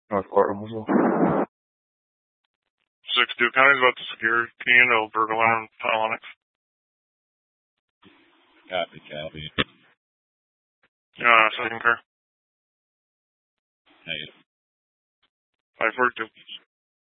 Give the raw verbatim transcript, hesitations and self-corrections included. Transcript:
North Port Roseville. six two County's about to secure. Can you handle burglar alarm Polonix? Copy, copy. Uh, second car. Negative. five four two.